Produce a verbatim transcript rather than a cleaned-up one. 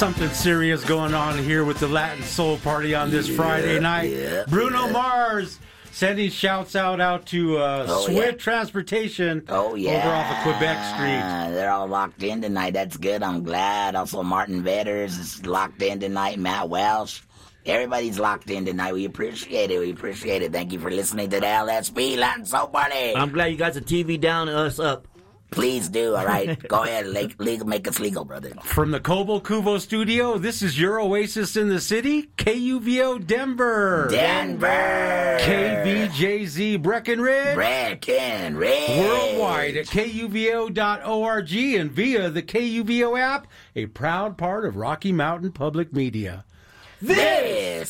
Something serious going on here with the Latin Soul Party on this yeah, Friday night. Yeah, Bruno yeah. Mars sending shouts out out to uh, oh, Swift yeah. Transportation oh, yeah. over off of Quebec Street. They're all locked in tonight. That's good. I'm glad. Also, Martin Vetters is locked in tonight. Matt Welsh. Everybody's locked in tonight. We appreciate it. We appreciate it. Thank you for listening to the L S P Latin Soul Party. I'm glad you got the T V down and us up. Please do. All right. Go ahead. Legal, legal, make us legal, brother. From the Kobo Kubo studio, this is your oasis in the city, K U V O Denver. Denver. K V J Z Breckenridge. Breckenridge. Worldwide at K U V O dot org and via the K U V O app, a proud part of Rocky Mountain Public Media. This